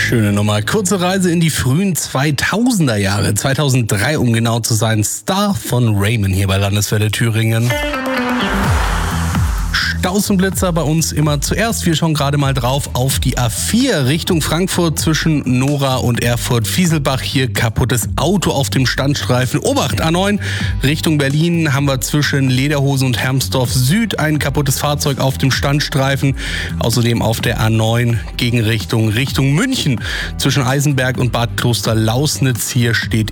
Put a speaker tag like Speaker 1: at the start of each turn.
Speaker 1: Schöne Nummer. Kurze Reise in die frühen 2000er Jahre. 2003, um genau zu sein. Star von Raymond hier bei Landeswelle Thüringen. Staus und Blitzer bei uns immer zuerst. Wir schauen gerade mal drauf auf die A4 Richtung Frankfurt zwischen Nora und Erfurt-Fieselbach. Hier kaputtes Auto auf dem Standstreifen. Obacht, A9 Richtung Berlin haben wir zwischen Lederhose und Hermsdorf Süd ein kaputtes Fahrzeug auf dem Standstreifen. Außerdem auf der A9 Gegenrichtung Richtung München zwischen Eisenberg und Bad Kloster-Lausnitz. Hier steht